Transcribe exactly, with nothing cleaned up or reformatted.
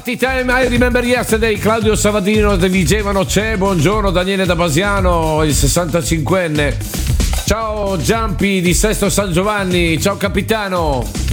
Party Time, I Remember Yesterday. Claudio Savadino di Vigevano c'è. Buongiorno Daniele da Basiano, il sessantacinquenne. Ciao Giampi di Sesto San Giovanni. Ciao capitano.